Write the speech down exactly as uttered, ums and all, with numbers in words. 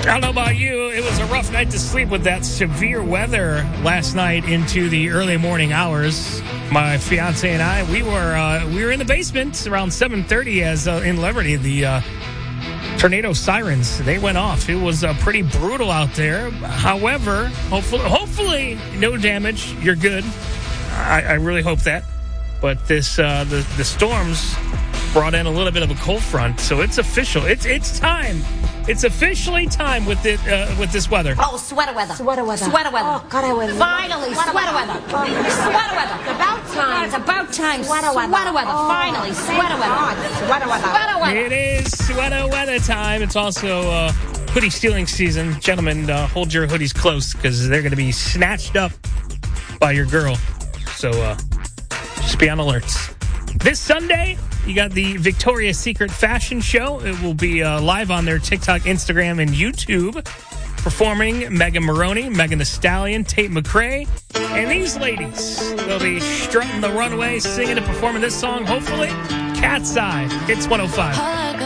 don't know about you. It was a rough night to sleep with that severe weather last night into the early morning hours. My fiance and I, we were uh, we were in the basement around seven thirty as uh, in Liberty, the uh, tornado sirens, they went off. It was uh, pretty brutal out there. However, hopefully, hopefully no damage. You're good. I, I really hope that. But this uh, the, the storms brought in a little bit of a cold front, so it's official. It's it's time. It's officially time with it uh, with this weather. Oh, sweater weather. Sweater weather. Sweater weather. Oh, God, I would. Finally, sweater, sweater weather. weather. Oh, sweater weather. It's about time. It's about time. Sweater weather. Sweater weather. Oh, Finally, sweater weather. Sweater weather. Sweater weather. It is sweater weather time. It's also uh, hoodie stealing season. Gentlemen, uh, hold your hoodies close because they're going to be snatched up by your girl. So uh, just be on alerts. This Sunday, you got the Victoria's Secret fashion show. It will be uh, live on their TikTok, Instagram, and YouTube. Performing Megan Maroney, Megan Thee Stallion, Tate McRae, and these ladies. They'll be strutting the runway, singing and performing this song, hopefully. Cat's Eye. It's one oh five.